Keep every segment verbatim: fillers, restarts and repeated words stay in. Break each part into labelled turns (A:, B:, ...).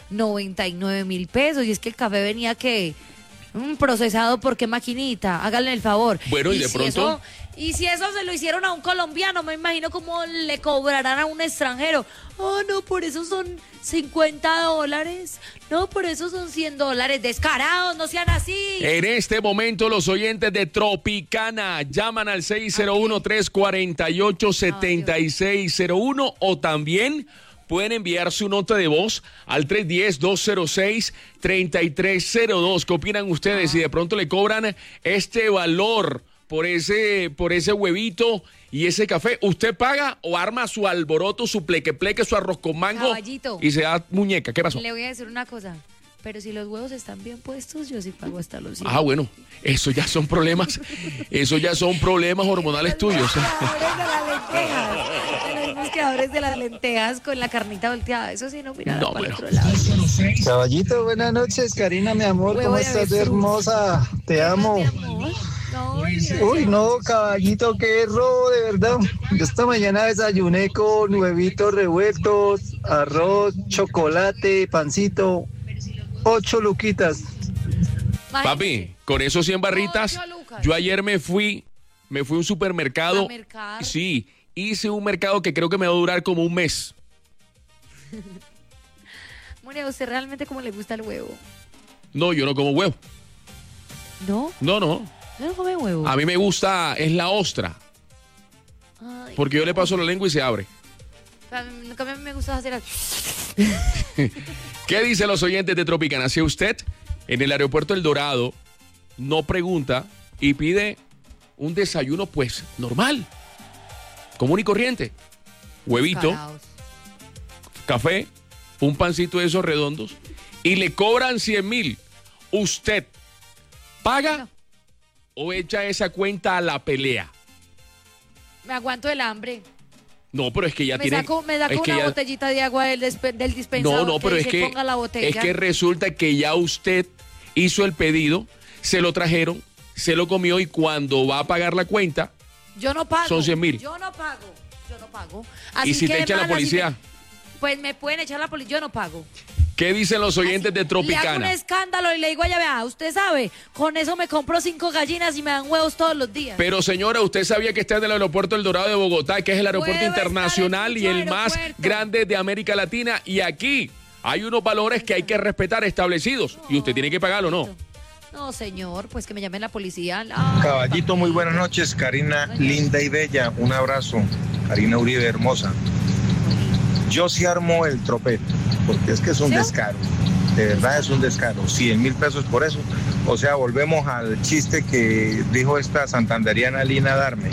A: noventa y nueve mil pesos. Y es que el café venía que un procesado por qué maquinita, háganle el favor.
B: Bueno, y, y de
A: si
B: pronto...
A: Eso, y si eso se lo hicieron a un colombiano, me imagino cómo le cobrarán a un extranjero. Oh, no, por eso son cincuenta dólares. No, por eso son cien dólares. Descarados, no sean así.
B: En este momento, los oyentes de Tropicana llaman al seis cero uno, tres cuatro ocho, siete seis cero uno o también pueden enviar su nota de voz al tres uno cero, dos cero seis, tres tres cero dos. ¿Qué opinan ustedes? Si de pronto le cobran este valor por ese, por ese huevito y ese café, ¿usted paga o arma su alboroto, su pleque pleque, su arroz con mango
A: Caballito,
B: y se da muñeca? ¿Qué pasó?
A: le voy a decir una cosa, pero si los huevos están bien puestos, yo sí pago hasta los cien.
B: Ah, bueno, eso ya son problemas, eso ya son problemas hormonales tuyos.
A: Los creadores de las lentejas con la carnita volteada, eso sí no mira
B: No,
A: para el
B: bueno.
A: otro lado.
C: Caballito, buenas noches, Karina, mi amor,
A: Huevo
C: ¿cómo
A: de
C: estás,
A: avestruz.
C: hermosa? Te amo.
A: Mi amor. No,
C: Uy, no, caballito, qué robo, de verdad. Yo esta mañana desayuné con huevitos revueltos, arroz, chocolate, pancito, ocho luquitas.
B: Papi, con esos cien barritas, yo ayer me fui, me fui a un supermercado.
A: ¿A mercar?
B: Sí, hice un mercado que creo que me va a durar como un mes.
A: Mure, ¿a usted realmente cómo le gusta el huevo?
B: No, yo no como huevo.
A: ¿No?
B: No, no.
A: ¿No come huevo?
B: A mí me gusta, es la ostra.
A: Ay,
B: Porque yo le paso la lengua y se abre.
A: a mí, a mí me gusta hacer así.
B: ¿Qué dicen los oyentes de Tropicana? Si usted en el aeropuerto El Dorado no pregunta y pide un desayuno, pues normal, común y corriente, huevito,
A: Caraos.
B: café, un pancito de esos redondos y le cobran cien mil, ¿usted paga
A: No.
B: o echa esa cuenta a la pelea?
A: Me aguanto el hambre.
B: No, pero es que ya
A: Me
B: tiene...
A: saco, me saco
B: es que
A: una
B: ya-
A: botellita de agua del, despe- del dispensador.
B: No, no, pero
A: que
B: es
A: dice,
B: que,
A: ponga la botella.
B: es que resulta que ya usted hizo el pedido, se lo trajeron, se lo comió y cuando va a pagar la cuenta,
A: Yo no pago.
B: son cien mil.
A: Yo no pago. Yo no pago.
B: ¿Y si
A: que,
B: te echa la
A: hermana, si
B: policía?
A: me- pues me pueden echar la policía. Yo no pago.
B: ¿Qué dicen los oyentes de
A: Le hago un
B: Tropicana?
A: escándalo y le digo, ya vea, usted sabe, con eso me compro cinco gallinas y me dan huevos todos los días.
B: Pero señora, ¿usted sabía que está en el aeropuerto El Dorado de Bogotá, que es el aeropuerto
A: Puedo estar
B: internacional
A: en
B: y
A: mucho
B: el más
A: aeropuerto.
B: grande de América Latina? Y aquí hay unos valores que hay que respetar establecidos y usted tiene que pagarlo, ¿no?
A: No, señor, pues que me llamen la policía. Ay,
D: Caballito, muy buenas
A: papito.
D: noches. Karina, linda y bella. Un abrazo. Karina Uribe, hermosa. Yo sí armo el tropeto, porque es que es un
A: ¿Sí?
D: descaro. De verdad es un descaro. cien mil pesos por eso. O sea, volvemos al chiste que dijo esta santanderiana Lina Darme,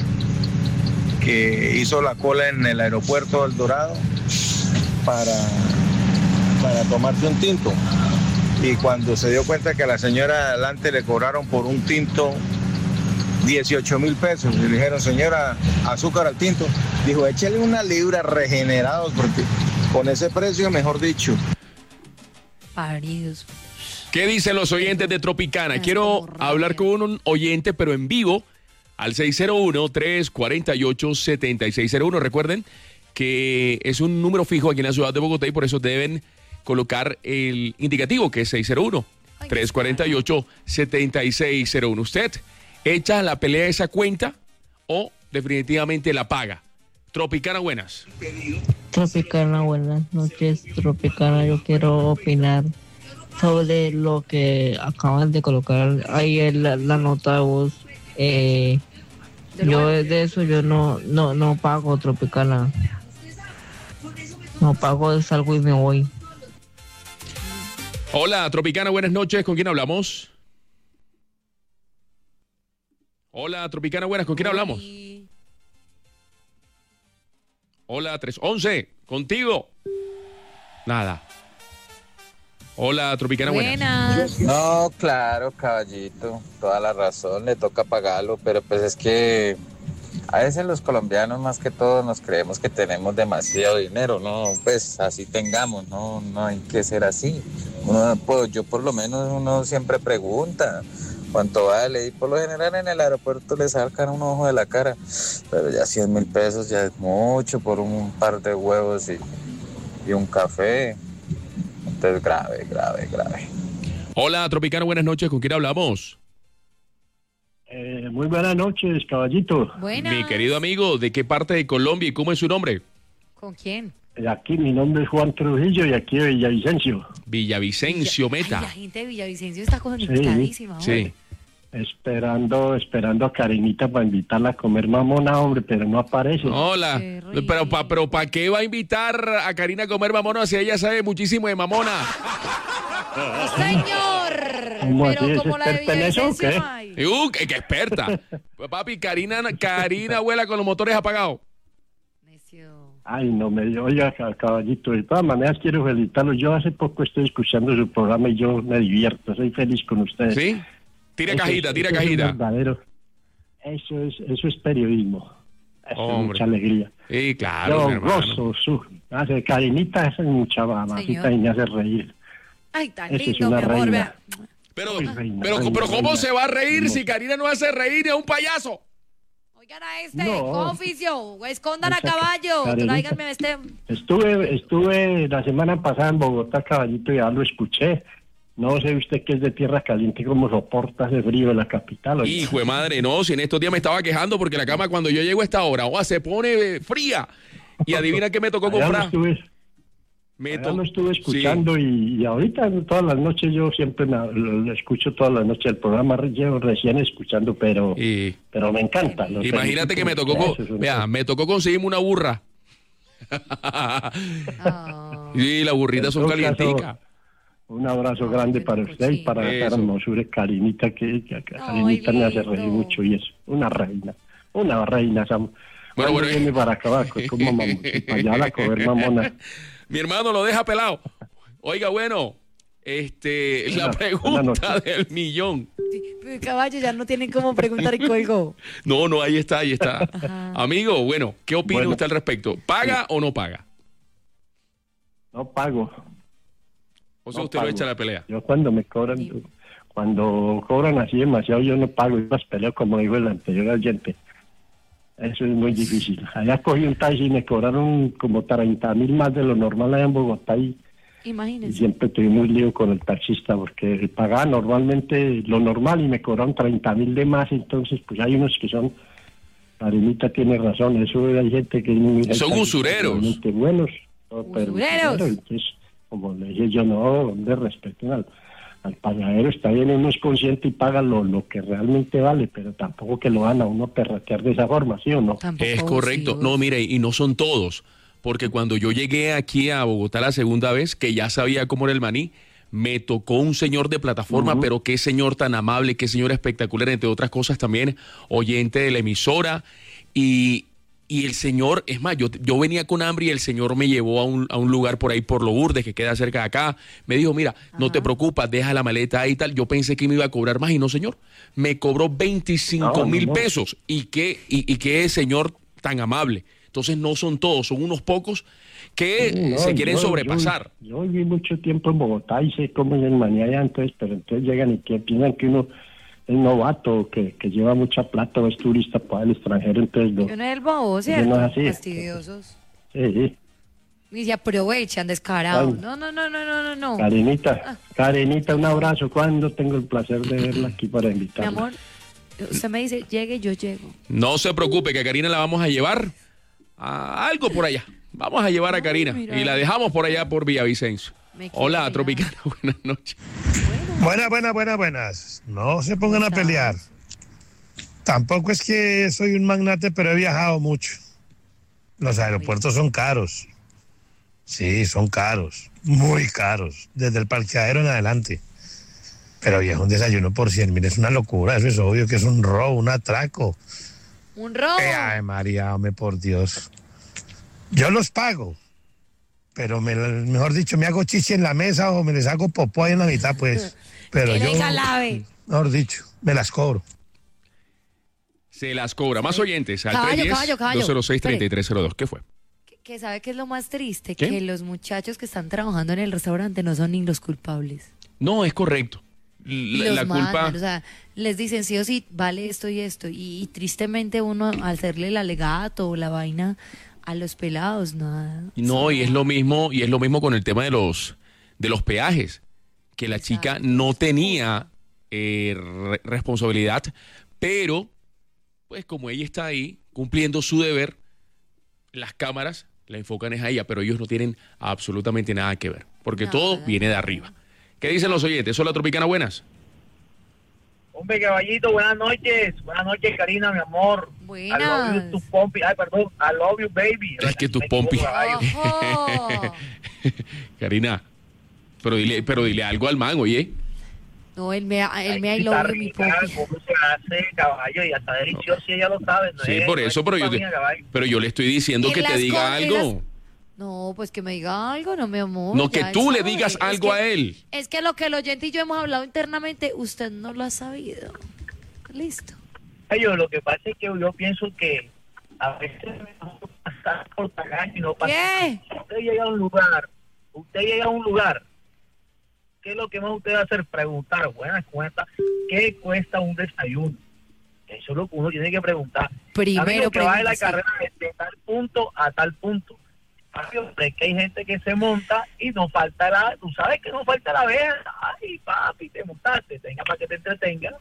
D: que hizo la cola en el aeropuerto del Dorado para, para tomarse un tinto. Y cuando se dio cuenta que a la señora de adelante le cobraron por un tinto dieciocho mil pesos, y le dijeron, señora, azúcar al tinto, dijo, échale una libra regenerados, porque con ese precio, mejor dicho.
A: Paridos.
B: ¿Qué dicen los oyentes de Tropicana?
A: Ay,
B: Quiero
A: como rabia.
B: hablar con un oyente, pero en vivo, al seis cero uno, tres cuatro ocho, siete seis cero uno. Recuerden que es un número fijo aquí en la ciudad de Bogotá y por eso deben colocar el indicativo, que es seis cero uno, tres cuatro ocho, siete seis cero uno. ¿Usted echa la pelea esa cuenta o definitivamente la paga? Tropicana, buenas.
E: Tropicana, buenas noches, Tropicana. Yo quiero opinar sobre lo que acaban de colocar ahí en la, la nota de voz. Eh, yo de eso yo no, no, no pago, Tropicana. No pago, salgo y me voy.
B: Hola, Tropicana, buenas noches. ¿Con quién hablamos? Hola, Tropicana, buenas. ¿Con quién hablamos? Hola, tres once, contigo. Nada. Hola, Tropicana, buenas.
A: Buenas.
F: No, claro, caballito, toda la razón, le toca pagarlo, pero pues es que a veces los colombianos más que todo nos creemos que tenemos demasiado dinero, no, pues así tengamos, no, no hay que ser así. Uno, pues, yo por lo menos uno siempre pregunta cuánto vale y por lo general en el aeropuerto le sacan un ojo de la cara, pero ya cien mil pesos ya es mucho por un par de huevos y, y un café. Entonces, grave, grave, grave.
B: Hola, Tropicana, buenas noches. ¿Con quién hablamos?
G: Eh, muy buenas noches, caballito.
A: Buenas.
B: Mi querido amigo, ¿de qué parte de Colombia y cómo es su nombre?
A: ¿Con quién?
G: Eh, Aquí mi nombre es Juan Trujillo y aquí de Villavicencio.
B: Villavicencio,
A: Ay,
B: Meta.
A: la gente de Villavicencio está conectadísima.
B: Sí.
A: hombre.
G: Esperando, esperando a Karinita para invitarla a comer mamona, hombre, pero no aparece.
B: Hola.
A: Qué rico.
B: Pero ¿para pero pa qué va a invitar a Karina a comer mamona si ella sabe muchísimo de mamona?
A: Señor.
G: ¿Cómo así?
A: Pero
G: ¿Es
A: como la de
G: experta en eso o
A: Villavicencio,
G: qué?
A: ay.
B: Y, Uh, qué, qué experta. Papi, Karina, Karina vuela con los motores apagados.
A: Necio.
G: Ay, no me dio, oiga, ca- caballito, de todas maneras quiero felicitarlo. Yo hace poco estoy escuchando su programa y yo me divierto, soy feliz con ustedes.
B: ¿Sí? Tira
G: Eso
B: cajita,
G: es-
B: tira
G: eso es
B: cajita.
G: verdadero. Eso es, eso es periodismo. Eso es
B: Hombre.
G: mucha alegría.
B: Sí, claro,
G: Yo
B: mi hermano.
G: gozo su. Hace Karinita, esa es mucha mamacita
A: Señor.
G: y me hace reír.
A: Ay, tan
G: Esa es
A: lindo,
G: una
A: mi amor.
G: reina.
A: vea.
B: Pero,
G: Ay, reina,
B: pero,
G: reina,
B: pero ¿cómo
G: reina.
B: se va a reír
G: No.
B: si Karina no hace reír? Es un payaso.
A: Oigan a este,
G: No.
A: con oficio. Escondan a
G: Esa
A: caballo.
G: Karenita.
A: Tráiganme a este.
G: Estuve, estuve la semana pasada en Bogotá, caballito, y ya lo escuché. No sé usted que es de tierra caliente, cómo soporta ese frío en la capital. oiga.
B: Hijo de madre, no, si en estos días me estaba quejando porque la cama cuando yo llego a esta hora, o se pone eh, fría. Y adivina qué me tocó
G: Allá lo
B: comprar.
G: estuve,
B: Me
G: allá
B: to-
G: lo estuve
B: Sí.
G: escuchando y, y ahorita todas las noches yo siempre me- lo, lo escucho todas las noches el programa, re- llevo recién escuchando, pero
B: Y-
G: pero me encanta. lo
B: imagínate
G: felicito
B: que me tocó,
G: porque
B: co-
G: eso es un-
B: vea, me tocó conseguirme una burra.
A: Ah.
B: Y las burritas son
G: En todo caso,
B: calienticas.
G: Un abrazo
A: Ay,
G: grande
A: qué
G: para usted y para
B: Eso.
G: esa hermosura Karinita, que, que, que
A: Ay,
G: Karinita me hace reír
A: lindo.
G: mucho y es una reina, una reina. Esa,
B: Bueno,
G: ¿cuándo
B: bueno.
G: viene para acá, como mamoncita, allá a comer mamona?
B: Mi hermano lo deja pelado. Oiga, bueno, este, la
G: Buena-
B: pregunta
G: buena noche.
B: del millón.
A: Sí, caballo, ya no tienen cómo preguntar y colgó.
B: No, no, ahí está, ahí está. Amigo, bueno, ¿qué opina
G: Bueno.
B: usted al respecto? ¿Paga o no paga?
G: No pago.
B: O sea,
G: No
B: usted lo
G: pago.
B: echa a la pelea.
G: Yo cuando me cobran, cuando cobran así demasiado, yo no pago, yo las peleo como dijo el anterior oyente. Eso es muy difícil. Allá cogí un taxi y me cobraron como treinta mil más de lo normal allá en Bogotá y, y
A: Imagínense.
G: siempre tuve muy lío con el taxista porque pagaba normalmente lo normal y me cobraron treinta mil de más, entonces pues hay unos que son, Karinita tiene razón, eso hay gente que es muy...
B: Son
G: hay
B: usureros.
G: realmente buenos, no, pero
A: Usureros.
G: usureros, entonces, como le dije yo, no, de respeto al, al pagadero, está bien, uno es consciente y paga lo, lo que realmente vale, pero tampoco que lo van a uno perratear de esa forma, ¿sí o no?
A: Tampoco
B: Es correcto.
A: abusivos.
B: No, mire, y no son todos. Porque cuando yo llegué aquí a Bogotá la segunda vez, que ya sabía cómo era el maní, me tocó un señor de plataforma,
G: Ujú.
B: pero qué señor tan amable, qué señor espectacular, entre otras cosas también, oyente de la emisora. Y, y el señor, es más, yo, yo venía con hambre y el señor me llevó a un, a un lugar por ahí por Lourdes, que queda cerca de acá. Me dijo, mira, no te preocupes, deja la maleta ahí y tal. Yo pensé que me iba a cobrar más y no, señor. Me cobró veinticinco
G: No,
B: mil
G: no.
B: pesos. Y qué, y, y qué señor tan amable. Entonces no son todos, son unos pocos que
G: Sí, no,
B: se quieren
G: yo-
B: sobrepasar.
G: Yo, yo viví mucho tiempo en Bogotá y sé cómo es el maní allá, entonces, pero entonces llegan y que piensan que uno es novato, que, que lleva mucha plata o es turista para el extranjero, entonces lo,
A: Yo no es el bobo,
G: no
A: ¿cierto?
G: es así.
A: Fastidiosos.
G: sí, sí.
A: Y se aprovechan, descarados.
G: Ay.
A: No, no, no, no, no, no, no.
G: Karenita, Karenita, un abrazo. ¿Cuándo tengo el placer de verla aquí para
A: Mi
G: invitarla?
A: amor, usted me dice, llegue, yo llego.
B: No se preocupe, que a Karina la vamos a llevar a algo por allá. Vamos a llevar a
A: Ay,
B: Karina
A: mira.
B: y la dejamos por allá por Villavicencio.
A: Me quiero
B: Hola,
A: pegar.
B: Tropicana, buenas noches.
H: Buenas, buenas, buenas, buenas. No se pongan a pelear. Tampoco es que soy un magnate, pero he viajado mucho. Los aeropuertos son caros. Sí, son caros. Muy caros. Desde el parqueadero en adelante. Pero viejo, un desayuno por cien mil es una locura. Eso es obvio que es un robo, un atraco.
A: Un robo.
H: Eh, ay, María, hombre, por Dios. Yo los pago. Pero me, mejor dicho, me hago chichi en la mesa o me les hago popó ahí en la mitad, pues. Pero
A: Que
H: yo,
A: le diga lave.
H: mejor dicho, me las cobro.
B: Se las cobra. Más oyentes al
A: Caballo,
B: tres uno
A: caballo,
B: cero,
A: caballo.
B: dos cero seis, tres tres cero dos. ¿Qué fue?
A: Que, que sabe que es lo más triste,
B: ¿Qué?
A: que los muchachos que están trabajando en el restaurante no son ni los culpables.
B: No, es correcto. La,
A: los
B: la
A: mandan,
B: culpa...
A: o sea, les dicen sí o sí, vale esto y esto. Y, y tristemente uno, al hacerle el alegato o la vaina a los pelados, nada.
B: No, y es lo mismo, y es lo mismo con el tema de los de los peajes, que la chica no tenía eh, re- responsabilidad, pero pues como ella está ahí cumpliendo su deber, las cámaras la enfocan es a ella, pero ellos no tienen absolutamente nada que ver, porque
A: Nada.
B: todo viene de arriba. ¿Qué dicen los oyentes? Hola, Tropicana, buenas.
I: Hombre, caballito, buenas noches. Buenas noches, Karina, mi amor.
A: Buenas.
I: I love you, tu pompi. Ay, perdón. I love you, baby.
B: Es que tus
I: Me
B: pompis.
I: equivoco, caballo.
A: Ojo.
B: Karina, pero dile, pero dile algo al man, oye.
A: No, él me, él me I
I: Ay,
A: love
I: está
A: you, mi
I: rica,
A: popi.
I: ¿cómo se hace, caballo? Y está delicioso y ella lo sabe. No
B: Sí,
I: es-
B: por
I: no es
B: eso, pero yo,
I: culpa
B: te-
I: mía, caballo.
B: pero yo le estoy diciendo
A: En
B: que te
A: las
B: diga
A: co- en
B: algo.
A: las- No, pues que me diga algo, no, mi amor.
B: No, que
A: ya
B: tú
A: él
B: le
A: sabe.
B: digas
A: Es
B: algo
A: que-
B: a él.
A: Es que lo que el oyente y yo hemos hablado internamente, usted no lo ha sabido. Listo.
I: Ay, yo, lo que pasa es que yo pienso que a veces me gusta pasar por tagaño y no pasar.
A: ¿Qué?
I: Si usted llega a un lugar, usted llega a un lugar, ¿qué es lo que más usted va a hacer? Preguntar, buenas cuentas, ¿qué cuesta un desayuno? Eso es lo que uno tiene que preguntar.
A: Primero
I: Amigo, que va de la
A: pregunta, sí.
I: carrera de, de tal punto a tal punto. Amigo, es que hay gente que se monta y no falta la, tú sabes que no falta la vez. Ay, papi, te montaste, tenga para que te entretenga.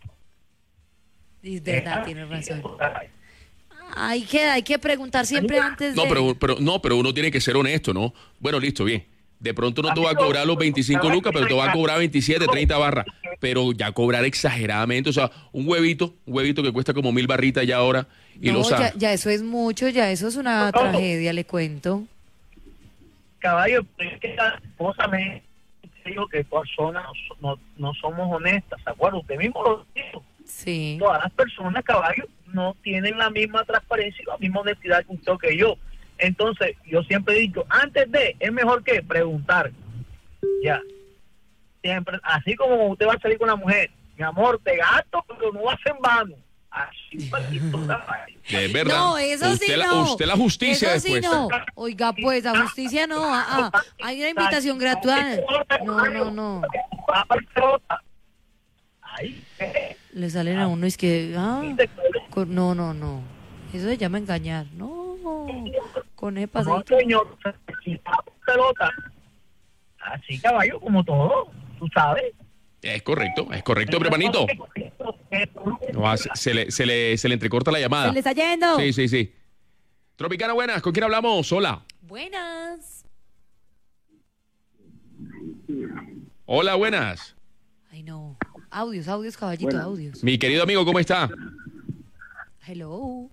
A: Es verdad, tiene razón. Hay que, hay que preguntar siempre antes
B: No,
A: de...
B: pero, pero, no, pero uno tiene que ser honesto, ¿no? Bueno, listo, bien. De pronto no te va a cobrar los veinticinco lucas, pero te va a cobrar veintisiete, treinta barras. Pero ya cobrar exageradamente, o sea, un huevito, un huevito que cuesta como mil barritas ya ahora, y
A: No,
B: lo
A: ya,
B: sabes.
A: ya eso es mucho, ya eso es una
I: No.
A: tragedia, le cuento.
I: Caballo, pero es que la esposa me dijo que personas no, no, no somos honestas, ¿se acuerda? Usted mismo lo dijo.
A: Sí.
I: Todas las personas, caballo, no tienen la misma transparencia y la misma honestidad que usted o que yo. Entonces, yo siempre he dicho, antes de, es mejor que preguntar. Ya. Siempre, así como usted va a salir con una mujer, mi amor, te gasto, pero no va a ser en vano. Así, palito, caballo.
B: Es verdad.
A: No, eso
B: usted
A: sí
B: la,
A: no.
B: Usted la justicia
A: Eso sí
B: después.
A: no. Oiga, pues, la justicia no. Ah, ah. Hay una invitación gratuita. No, no, no.
I: Ay, ¿qué?
A: Le salen a uno y es que... Ah, con- no, no, no. Eso se llama engañar. No. Con ese
I: No,
A: pasadito.
I: señor, si está pelota. Así, caballo, como todo, tú sabes.
B: Es correcto, es correcto, pero hermanito. No, ah, se, se le, se, le, se le entrecorta la llamada.
A: Se le está yendo.
B: Sí, sí, sí. Tropicana, buenas. ¿Con quién hablamos? Hola.
A: Buenas.
B: Hola, buenas.
A: Ay, no. Audios, audios, caballito, audios.
B: Mi querido amigo, ¿cómo está?
A: Hello.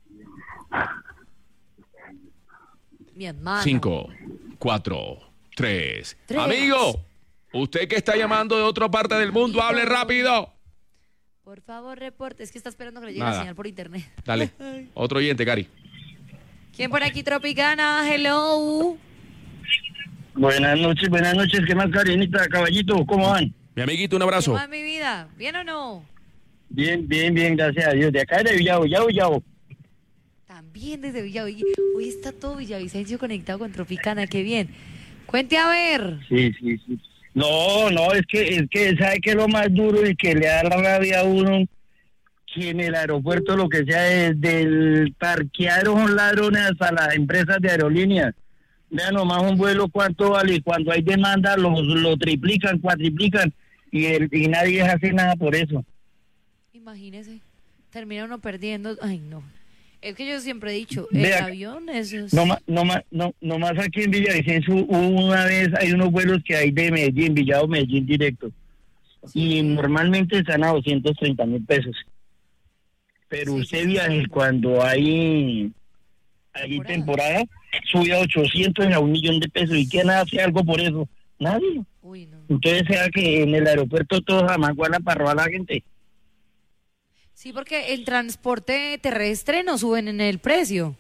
A: Mi hermano.
B: Cinco, cuatro, tres.
A: Tres.
B: Amigo, usted que está llamando de otra parte del mundo, hable rápido.
A: Por favor, reporte. Es que está esperando que le llegue
B: Nada.
A: la señal por internet.
B: Dale. Otro oyente, Cari.
A: ¿Quién por aquí, Tropicana? Hello.
G: Buenas noches, buenas noches. ¿Qué más, Karinita, caballito? ¿Cómo van?
B: Mi amiguito, un
A: ¿Qué
B: abrazo.
A: más, mi vida? ¿Bien o no?
G: Bien, bien, bien, gracias a Dios. De acá de Villavo, Yao, Yao.
A: También desde Villavicencio. Hoy está todo Villavicencio conectado con Tropicana. Qué bien. Cuente a ver.
G: Sí, sí, sí. No, no, es que, es que, ¿sabe qué es lo más duro y que le da la rabia a uno? Que en el aeropuerto, lo que sea, desde el parquearon ladrones hasta las empresas de aerolíneas. Vean nomás un vuelo cuánto vale, y cuando hay demanda lo, lo triplican, cuatriplican, y, el, y nadie hace nada por eso.
A: Imagínese. Termina uno perdiendo. Ay, no. Es que yo siempre he dicho, el
G: Vea,
A: avión eso es...
G: No más, no más, no, no más aquí en Villavicencio, hubo una vez, hay unos vuelos que hay de Medellín, Villado, Medellín directo, y normalmente están a doscientos treinta mil pesos. Pero
A: Sí,
G: usted
A: sí,
G: viaje
A: sí.
G: cuando hay, hay
A: Temporada.
G: temporada, sube a ochocientos a un millón de pesos, ¿y quién hace algo por eso? Nadie.
A: Uy, no.
G: Entonces sea que en el aeropuerto todos amagualan para robar a la gente.
A: Sí, porque el transporte terrestre no suben en el precio.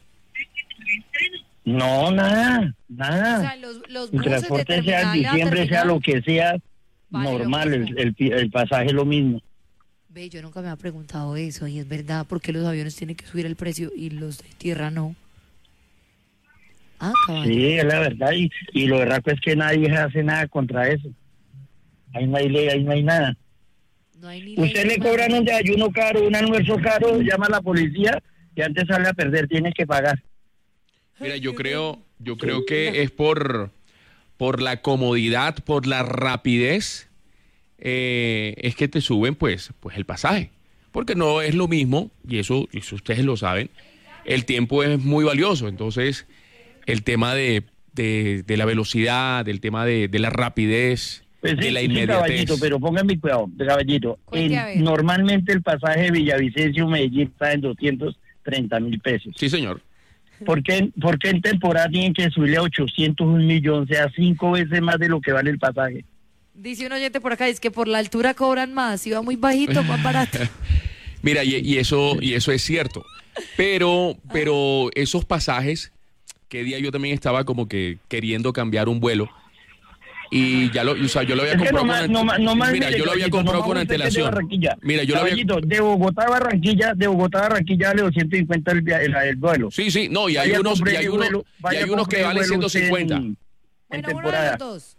G: No, nada,
A: O
G: nada.
A: sea, los, los
G: El
A: buses de
G: transporte sea
A: terminal a
G: diciembre, sea
A: terminal,
G: lo que sea,
A: vale lo
G: normal,
A: mismo.
G: el, el, el pasaje es lo mismo.
A: Ve, yo nunca me había preguntado eso y es verdad, ¿por qué los aviones tienen que subir el precio y los de tierra no? Ah, caballo.
G: Sí, es la verdad, y, y lo verdad es que nadie hace nada contra eso. Ahí no hay ley, ahí no hay nada.
A: No hay ni
G: Usted
A: ley,
G: le cobran un desayuno caro, un almuerzo caro, llama a la policía y antes sale a perder, tiene que pagar.
B: Mira, yo creo, yo creo que es por, por la comodidad, por la rapidez, eh, es que te suben pues, pues el pasaje. Porque no es lo mismo, y eso, eso ustedes lo saben, el tiempo es muy valioso. Entonces, el tema de, de, de la velocidad, del tema de, de la rapidez,
J: pues sí,
B: de la
J: sí,
B: inmediatez.
J: caballito, pero pónganme cuidado, caballito.
A: Cuente, a ver.
J: El- normalmente el pasaje de Villavicencio-Medellín está en doscientos treinta mil pesos.
B: Sí, señor.
J: ¿Por qué, ¿Por qué en temporada tienen que subirle a ochocientos un millón? O sea, cinco veces más de lo que vale el pasaje.
A: Dice un oyente por acá, es que por la altura cobran más, si va muy bajito, más barato.
B: Mira, y, y eso y eso es cierto. Pero, pero esos pasajes, que día yo también estaba como que queriendo cambiar un vuelo. Y ya lo, o sea, yo lo había
J: Es que
B: comprado
J: nomás-
B: con
J: nomás-
B: ante-
J: nomás,
B: Mira,
J: mire,
B: yo lo había
J: caballito,
B: comprado
J: nomás
B: con
J: usted que es de
B: antelación.
J: Barranquilla.
B: Mira, yo lo había
J: Caballito, de Bogotá a Barranquilla, de Bogotá a Barranquilla vale doscientos cincuenta el, via- el, el vuelo.
B: Sí, sí, no, y hay
J: Vaya,
B: unos, y
J: compre
B: hay
J: el
B: unos,
J: vuelo,
B: y
J: vaya,
B: hay unos
J: compre
B: que
J: el
B: valen
J: vuelo usted
B: ciento cincuenta.
J: En, en
A: Bueno, uno de
J: temporada.
A: los dos.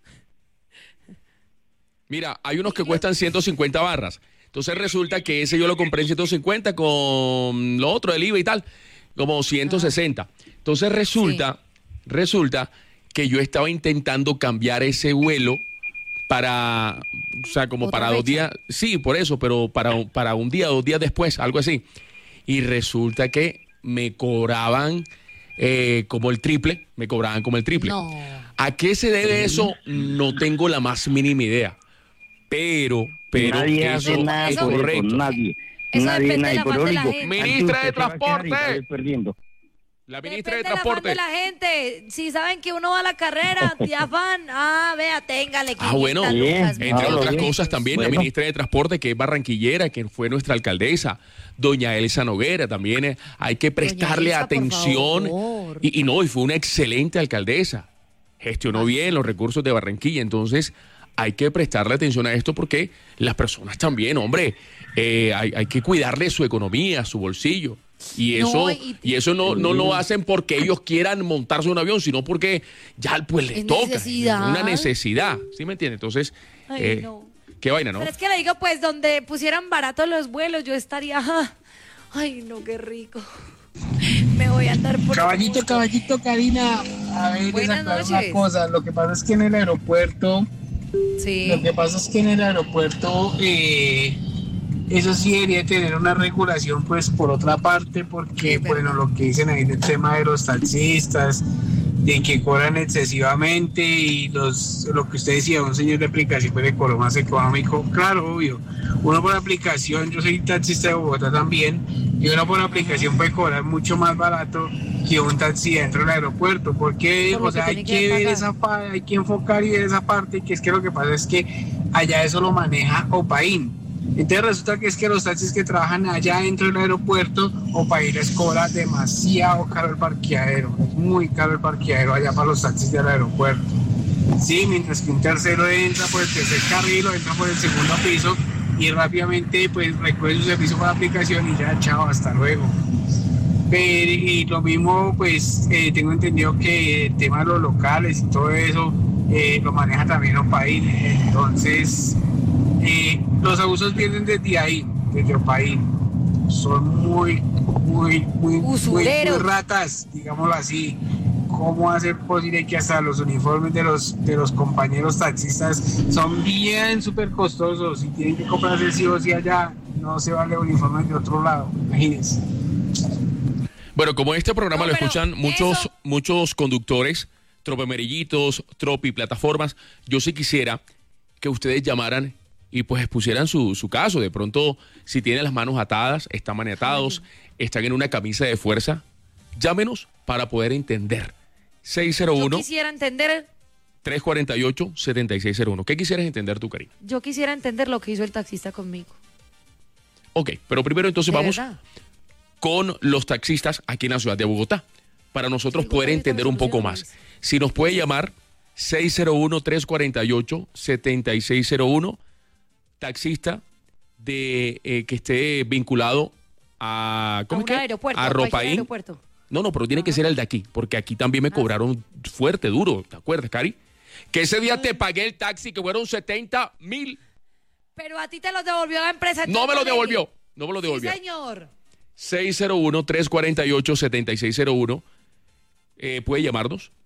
B: Mira, hay unos que cuestan ciento cincuenta barras. Entonces resulta que ese yo lo compré en ciento cincuenta con lo otro del I V A y tal, como ciento sesenta. Entonces resulta, resulta que yo estaba intentando cambiar ese vuelo para, o sea, como
A: ¿Otra
B: para dos
A: fecha?
B: días, sí, por eso, pero para, un- para un día, dos días después, algo así. Y resulta que me cobraban eh, como el triple, me cobraban como el triple.
A: No.
B: ¿A qué se debe eso? No tengo la más mínima idea. Pero, pero
J: nadie
B: eso
J: hace nada
B: es
J: por
B: correcto.
J: eso, nadie.
A: Eso
J: nadie,
A: depende
J: nadie.
A: del
J: Por
A: afán
J: eso
A: de la
J: digo,
A: gente.
J: aquí
B: Ministra
J: usted
B: de
J: se va a quedar y
B: Transporte.
J: sale perdiendo.
B: La ministra
A: Depende
B: de
A: del afán
B: Transporte.
A: de la gente. Si saben que uno va a la carrera, de afán, ah, vea, téngale.
B: Ah, bueno,
A: quinientas
J: bien.
A: lucas,
B: entre
J: Ah,
B: otras
J: bien.
B: cosas también la
J: Bueno.
B: ministra de Transporte, que es barranquillera, que fue nuestra alcaldesa, doña Elsa Noguera, también eh, hay que prestarle
A: Elsa, por
B: atención.
A: favor.
B: Y, y no, y fue una excelente alcaldesa. Gestionó bien los recursos de Barranquilla, entonces hay que prestarle atención a esto porque las personas también, hombre, eh, hay, hay que cuidarle su economía, su bolsillo. Y
A: No,
B: eso,
A: y-
B: y eso no, no lo hacen porque ellos quieran montarse un avión, sino porque ya pues les
A: Es
B: toca.
A: necesidad.
B: Una necesidad, ¿sí me entiende? Entonces,
A: Ay,
B: eh,
A: no.
B: qué vaina, ¿no?
A: Pero es que le digo, pues, donde pusieran baratos los vuelos, yo estaría, ah, ay, no, qué rico. Me voy a andar por el
K: Caballito,
A: mundo.
K: caballito, Karina, a ver, les
A: Buenas
K: aclaro
A: noches.
K: una cosa, lo que pasa es que en el aeropuerto,
A: Sí.
K: lo que pasa es que en el aeropuerto, eh, eso sí debería tener una regulación, pues, por otra parte, porque,
A: Es verdad.
K: bueno, lo que dicen ahí del tema de los taxistas, de que cobran excesivamente y los lo que usted decía, un señor de aplicación puede cobrar más económico, claro, obvio. Uno por aplicación, yo soy taxista de Bogotá también, y uno por aplicación puede cobrar mucho más barato que un taxi dentro del aeropuerto, porque
A: Por lo
K: o sea,
A: que
K: hay
A: tiene que
K: que ver
A: pagar.
K: esa pa- hay que enfocar y ver esa parte, que es que lo que pasa es que allá eso lo maneja Opaín. Entonces resulta que es que los taxis que trabajan allá dentro del aeropuerto, Opaín les cobra demasiado caro el parqueadero, es muy caro el parqueadero allá para los taxis del aeropuerto. Sí, mientras que un tercero entra por el tercer carril o entra por el segundo piso y rápidamente pues recoge su servicio por aplicación y ya, chao, hasta luego. Pero, y lo mismo, pues eh, tengo entendido que el tema de los locales y todo eso eh, lo maneja también Opaín. Entonces, eh, los abusos vienen desde ahí, desde Opaín. Son muy, muy, muy, muy, muy
A: Usureros.
K: ratas, digámoslo así. ¿Cómo hacer posible que hasta los uniformes de los, de los compañeros taxistas son bien súper costosos y tienen que comprarse sí o sí allá? No se vale uniformes de otro lado, imagínense.
B: Bueno, como este programa
A: No,
B: lo
A: pero
B: escuchan muchos,
A: eso-
B: muchos conductores, tropemerillitos, tropi, plataformas, yo sí quisiera que ustedes llamaran y pues expusieran su, su caso. De pronto, si tienen las manos atadas, están maniatados, están en una camisa de fuerza, llámenos para poder entender. seis cero
A: Yo
B: uno,
A: quisiera entender,
B: tres cuatro ocho, siete seis cero uno. ¿Qué quisieras entender tú, Karina?
A: yo quisiera entender lo que hizo el taxista conmigo.
B: Ok, pero primero entonces
A: De
B: vamos
A: verdad.
B: con los taxistas aquí en la ciudad de Bogotá, para nosotros
A: Sí,
B: poder
A: Bogotá,
B: entender un poco más.
A: soluciones.
B: Si nos puede llamar seis cero uno, tres cuatro ocho, siete seis cero uno, taxista de eh, que esté vinculado a, ¿cómo
A: A
B: es
A: un
B: que?
A: aeropuerto,
B: A
A: a cualquier
B: Ropaín.
A: aeropuerto.
B: No, no, pero tiene que ser el de aquí, porque aquí también me cobraron fuerte, duro, ¿te acuerdas, Cari? Que ese día te pagué el taxi, que fueron setenta mil.
A: Pero a ti te lo devolvió la empresa.
B: No me lo
A: entonces,
B: devolvió, no me lo
A: Sí,
B: devolvió.
A: señor.
B: seis cero uno, tres cuatro ocho, siete seis cero uno. Eh, puede llamarnos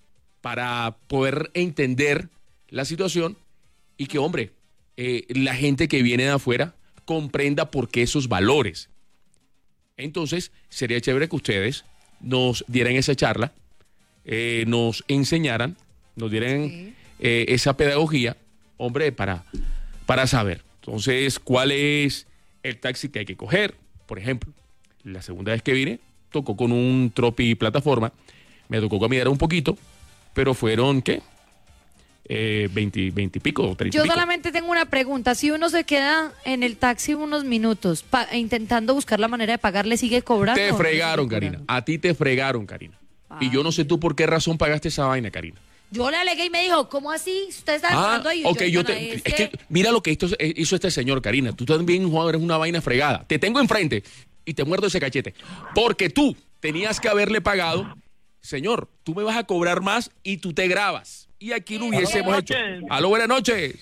B: para poder entender la situación y que, hombre, eh, la gente que viene de afuera comprenda por qué esos valores. Entonces, sería chévere que ustedes nos dieran esa charla, eh, nos enseñaran, nos dieran sí. eh, esa pedagogía, hombre, para, para saber. Entonces, ¿cuál es el taxi que hay que coger? Por ejemplo, la segunda vez que vine, tocó con un Tropi plataforma, me tocó caminar un poquito, pero fueron, ¿qué? Eh, veinte, veinte y pico, treinta
A: Yo
B: y pico.
A: solamente tengo una pregunta. Si uno se queda en el taxi unos minutos pa- intentando buscar la manera de pagar, ¿le sigue cobrando?
B: Te fregaron, Karina. A ti te fregaron, Karina. Ay. Y yo no sé tú por qué razón pagaste esa vaina, Karina.
A: Yo le alegué y me dijo, ¿cómo así? ¿Usted está
B: Ah,
A: ahí?
B: ok, yo,
A: yo
B: te,
A: es
B: es que mira lo que esto, hizo este señor, Karina. Tú también, Juan, eres una vaina fregada. Te tengo enfrente y te muerdo ese cachete. Porque tú tenías que haberle pagado, señor, tú me vas a cobrar más y tú te grabas. Y aquí lo hubiésemos hecho. Aló, buenas noches.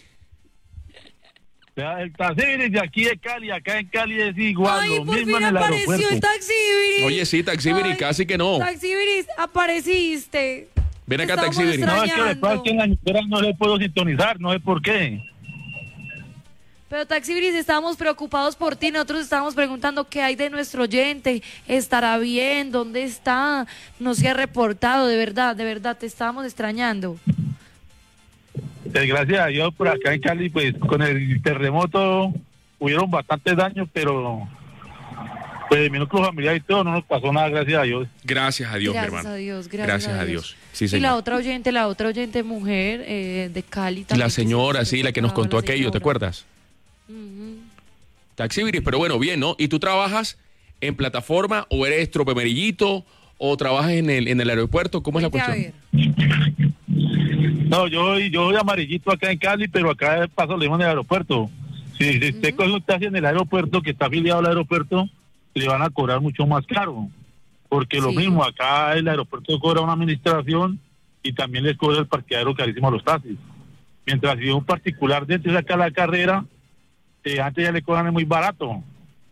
L: El taxi de aquí de Cali, acá en Cali es igual.
A: Ay,
L: lo
A: por
L: mismo
A: fin
L: en el
A: apareció
L: aeropuerto.
A: el taxibiris.
B: Oye, sí, taxibiris, casi que no.
A: Taxibiris, apareciste.
B: Ven acá,
A: Estamos
B: taxibiris.
L: No, es que después que en la emisora no le puedo sintonizar, no sé por qué.
A: Pero taxibiris, estábamos preocupados por ti. Nosotros estábamos preguntando qué hay de nuestro oyente. ¿Estará bien? ¿Dónde está? No se ha reportado, de verdad, de verdad, te estábamos extrañando.
L: Pues gracias a Dios por acá en Cali, pues con el terremoto hubieron bastantes daños, pero pues de mi núcleo familiar y todo no nos pasó nada, gracias a Dios.
B: Gracias a Dios,
A: Gracias
B: mi hermano.
A: a Dios, gracias,
B: Gracias
A: a
B: a
A: Dios.
B: Dios. Sí,
A: Y
B: señor.
A: la otra oyente, la otra oyente mujer eh, de Cali también.
B: La señora, sí, la que nos contó
A: la
B: aquello, ¿te
A: señora.
B: acuerdas?
A: Ujú.
B: Taxibiris, pero bueno, bien, ¿no? ¿Y tú trabajas en plataforma o eres tropemerillito o trabajas en el, en el aeropuerto? ¿Cómo es la
A: Vente a
B: cuestión?
A: ver.
L: No, yo yo soy amarillito acá en Cali, pero acá de paso lo mismo en el aeropuerto. Si, si usted coge un taxi en el aeropuerto, que está afiliado al aeropuerto, le van a cobrar mucho más caro. Porque lo
A: Sí.
L: mismo, acá el aeropuerto cobra una administración y también les cobra el parqueadero carísimo a los taxis. Mientras si un particular dentro saca la carrera, eh, antes ya le cobran muy barato.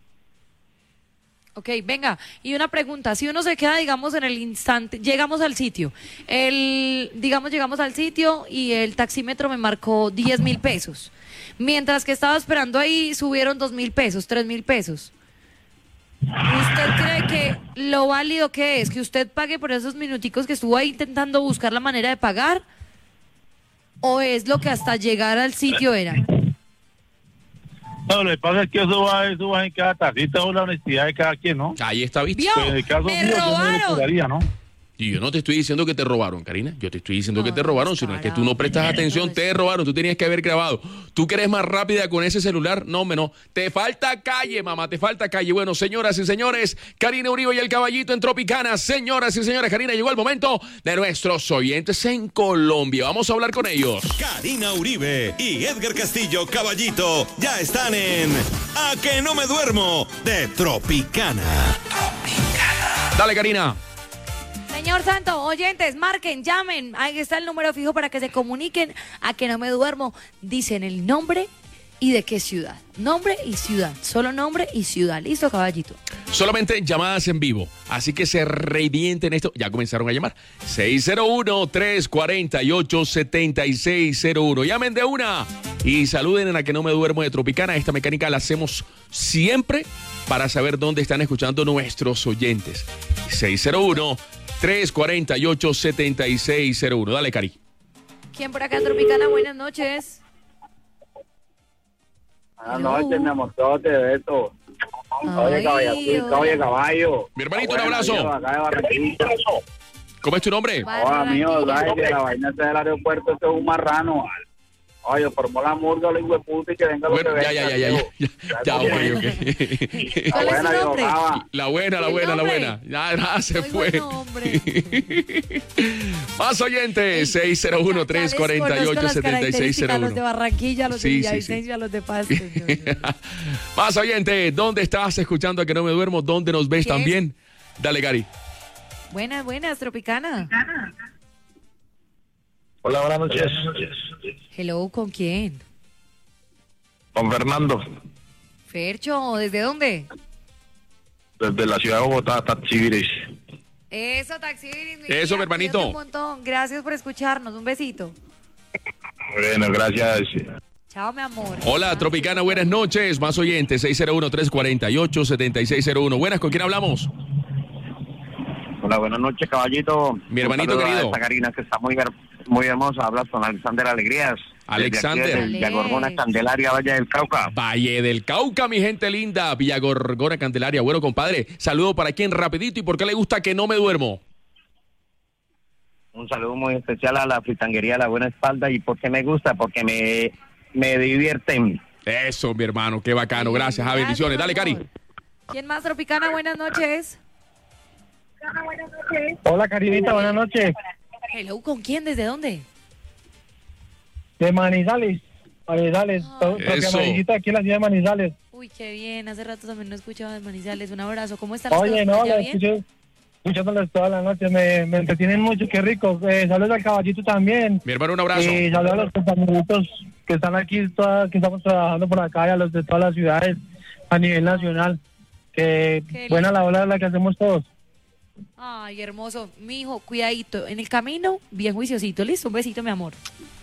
A: Ok, venga, y una pregunta, si uno se queda, digamos, en el instante, llegamos al sitio, el, digamos, llegamos al sitio y el taxímetro me marcó diez mil pesos, mientras que estaba esperando ahí subieron dos mil pesos, tres mil pesos. ¿Usted cree que lo válido que es que usted pague por esos minuticos que estuvo ahí intentando buscar la manera de pagar? ¿O es lo que hasta llegar al sitio era?
L: No, lo que pasa es que eso va, eso va en cada tacita o la honestidad de cada quien, ¿no?
B: Ahí está, ¿viste?
A: ¿Vio?
L: Pues en el caso
A: ¡Me
L: mío, yo no le
A: robaron!
L: cobraría, ¿no?
B: Y yo no te estoy diciendo que te robaron, Karina. Yo te estoy diciendo
A: No,
B: que te robaron, sino es que tú no prestas atención, te robaron. Tú tenías que haber grabado. Tú que eres más rápida con ese celular, no, hombre, no. Te falta calle, mamá, te falta calle. Bueno, señoras y señores, Karina Uribe y el Caballito en Tropicana. Señoras y señores, Karina, llegó el momento de nuestros oyentes en Colombia. Vamos a hablar con ellos.
M: Karina Uribe y Edgar Castillo Caballito ya están en A que no me duermo de Tropicana.
B: Dale, Karina.
A: Señor Santo, oyentes, marquen, llamen. Ahí está el número fijo para que se comuniquen. A que no me duermo. Dicen el nombre y de qué ciudad. Nombre y ciudad. Solo nombre y ciudad. ¿Listo, caballito?
B: Solamente llamadas en vivo. Así que se revienten esto. Ya comenzaron a llamar. seis cero uno, tres cuatro ocho, siete seis cero uno. Llamen de una y saluden en A que no me duermo de Tropicana. Esta mecánica la hacemos siempre para saber dónde están escuchando nuestros oyentes. seis cero uno, tres cuatro ocho, siete seis cero uno. Dale, Cari.
A: ¿Quién por acá, Tropicana? Buenas noches.
N: Buenas noches, mi amor, todo te beso. Oye, caballito, oye, caballo.
B: Mi hermanito, un abrazo.
N: Acá de Barranquilla.
B: ¿Cómo es tu nombre?
N: Oh, amigo, sabes que la vaina esa del aeropuerto, eso es un marrano. Oye, formó la murga, los hueputos y que venga lo
B: Bueno,
N: que
B: ya,
N: venga.
B: ya, ya, ya, ya, ya, ok, ok.
N: La buena, viejo Cava.
B: La buena, la buena, la buena. Ya, ya se fue. Más oyentes, seis cero uno, tres cuatro ocho, siete seis cero
A: Los de
B: uno.
A: Barranquilla, los de
B: Sí, sí,
A: Villavicencio, los de Paste.
B: Más oyentes, ¿dónde estás escuchando A que no me duermo? ¿Dónde nos ves
A: ¿Quién?
B: también? Dale, Gary.
A: Buenas, buenas, Tropicana.
D: Hola, buenas noches.
A: Hello, ¿con quién?
D: Con Fernando,
A: Fercho, ¿desde dónde?
D: desde la ciudad de Bogotá, Taxibiris.
A: Eso, Taxi.
B: Eso, mi hermanito.
A: Un montón. Gracias por escucharnos. Un besito.
D: Bueno, gracias.
A: Chao, mi amor.
B: Hola, Tropicana, buenas noches. Más oyentes, seis cero uno, tres cuatro ocho, siete seis cero uno. Buenas, ¿con quién hablamos?
O: Hola, buenas noches, caballito.
B: Mi hermanito querido.
O: Esta Karina que está muy, her- muy hermosa. Hablas con Alexander Alegrías.
B: Alexander.
O: Villagorgona, Candelaria, Valle del Cauca.
B: Valle del Cauca, mi gente linda. Villagorgona, Candelaria. Bueno, compadre, saludo para quien rapidito. ¿Y por qué le gusta que no me duermo?
O: Un saludo muy especial a la fritanguería La Buena Espalda. ¿Y por qué me gusta? Porque me, me divierten.
B: Eso, mi hermano, qué bacano. Gracias, a bendiciones. Dale, Cari.
A: ¿Quién más, Tropicana? Buenas noches.
P: Hola, Karinita, buenas noches.
A: Hello, ¿con quién? ¿Desde dónde?
P: De Manizales. Manizales.
A: Ah.
B: Eso.
P: Amarillita aquí en la ciudad de Manizales.
A: Uy, qué bien. Hace rato también no escuchaba de Manizales. Un abrazo. ¿Cómo están las
P: Oye,
A: cosas?
P: no,
A: ¿Ya
P: lo
A: bien?
P: escucho, escuchándoles toda la noche. Me, me entretienen mucho, qué rico. Eh, saludos al caballito también.
B: Mi hermano, un abrazo.
P: Y saludos a los compañeritos que están aquí, toda, que estamos trabajando por acá y a los de todas las ciudades a nivel nacional. Que
A: Qué
P: buena
A: lindo.
P: la ola la que hacemos todos.
A: Ay, hermoso. Mi hijo, cuidadito. En el camino, bien juiciosito. Listo, un besito, mi amor.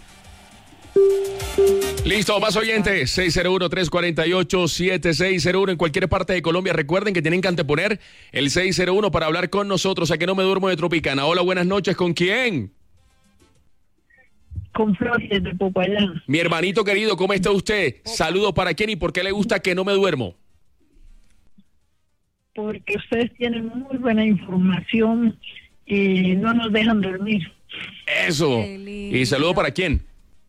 B: Listo, más oyentes, seis cero uno, tres cuatro ocho, siete seis cero uno en cualquier parte de Colombia. Recuerden que tienen que anteponer el seis cero uno para hablar con nosotros. A que no me duermo de Tropicana. Hola, buenas noches. ¿Con quién?
Q: Con Flores de Popayán.
B: Mi hermanito querido, ¿cómo está usted? Saludos para quién y por qué le gusta que no me duermo.
Q: Porque ustedes tienen muy buena información y no nos dejan dormir.
B: Eso. ¿Y saludo para quién?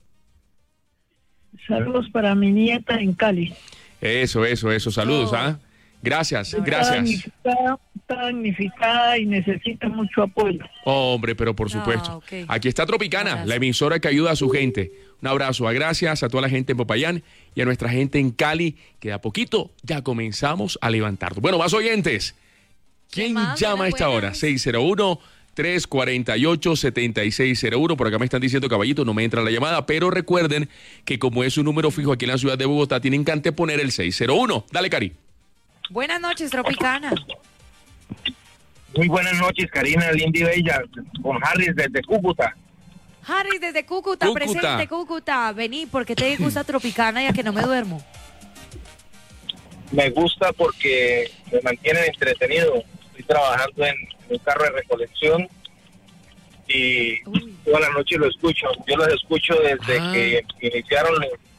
Q: Saludos para mi nieta en Cali.
B: Eso, eso, eso. Saludos, ¿ah? Gracias,
Q: Está
B: gracias.
Q: damnificada, está damnificada y necesita mucho apoyo.
B: Hombre, pero por supuesto.
Q: ok.
B: Aquí está Tropicana, la emisora que ayuda a su gente. Un abrazo, a gracias a toda la gente en Popayán y a nuestra gente en Cali, que de a poquito ya comenzamos a levantarnos. Bueno, más oyentes. ¿Quién
A: más?
B: llama a esta hora? seis cero uno, tres cuatro ocho, siete seis cero uno. Por acá me están diciendo, caballito, no me entra la llamada, pero recuerden que como es un número fijo aquí en la ciudad de Bogotá, tienen que anteponer el seis cero uno. Dale, Cari.
A: Buenas noches, Tropicana.
O: Muy buenas noches, Karina, linda y bella. Con Harris desde Cúcuta.
A: Harry, desde Cúcuta,
O: Cúcuta.
A: presente, Cúcuta. Vení, porque te gusta Tropicana y a que no me duermo.
O: Me gusta porque me mantienen entretenido. Estoy trabajando en un carro de recolección y toda la noche lo escucho. Yo los escucho desde
B: Ah.
O: que iniciaron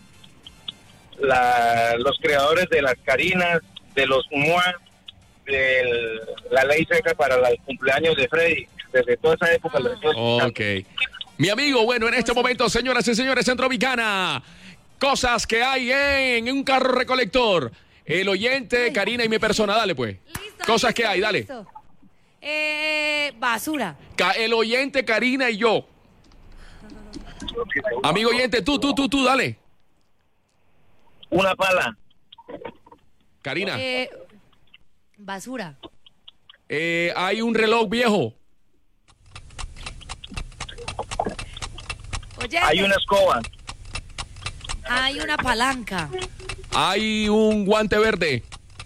O: la- los creadores de las Carinas, de los M U A, de la ley seca para el cumpleaños de Freddy. Desde toda esa época lo estoy escuchando.
B: Ok. Mi amigo, bueno, en este momento, señoras y señores, en Tropicana, cosas que hay en un carro recolector. El oyente, Karina y mi persona, dale pues. Cosas que hay, dale.
A: Listo. Eh, basura.
B: Ca- El oyente, Karina y yo. Amigo oyente, tú, tú, tú, tú, dale.
O: Una pala.
B: Karina,
A: Eh, basura.
B: eh, hay un reloj viejo.
A: Oye,
O: Hay una escoba.
A: hay una palanca.
B: Hay un guante verde.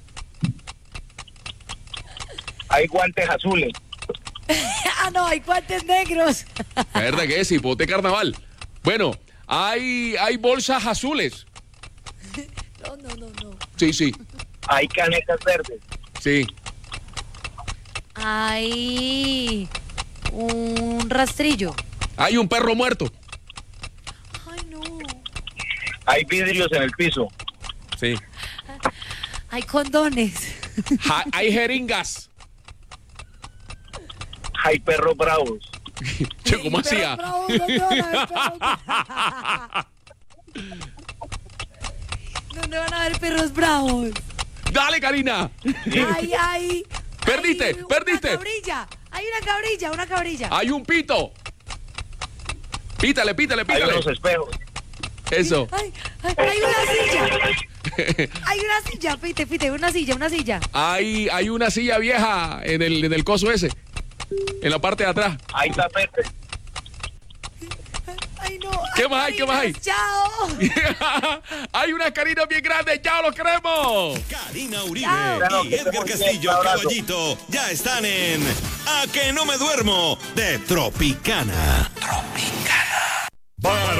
O: Hay guantes azules.
A: Ah, no, hay guantes negros.
B: La verdad que es hipote carnaval. Bueno, hay, hay bolsas azules.
A: No, no, no, no.
B: Sí, sí,
O: Hay canetas verdes.
B: sí.
A: Hay un rastrillo.
B: Hay un perro muerto.
O: Hay vidrios en el piso.
B: Sí.
A: Hay condones.
B: Ja- hay jeringas.
O: Hay perros bravos.
B: Che, ¿cómo hacía?
A: ¿Dónde van a haber perros bravos?
B: Dale, Karina.
A: Ay, ay.
B: Perdiste,
A: Una
B: perdiste.
A: cabrilla. Hay una cabrilla, una cabrilla.
B: Hay un pito. Pítale, pítale,
O: Hay
B: pítale.
O: unos espejos.
B: Eso.
A: Ay, ay, hay una silla. Hay una silla, pite, pite, una silla, una silla.
B: Hay, hay una silla vieja en el, en el coso ese. En la parte de atrás.
O: Hay tapetes.
A: Ay, no,
B: ¿Qué más hay? ¿Qué más hay?
A: Chao.
B: Hay unas carinas bien grandes. ¡Chao, los queremos!
M: Karina Uribe
A: Chao.
M: y Edgar Castillo Caballito ya están en A que no me duermo de Tropicana. Tropicana.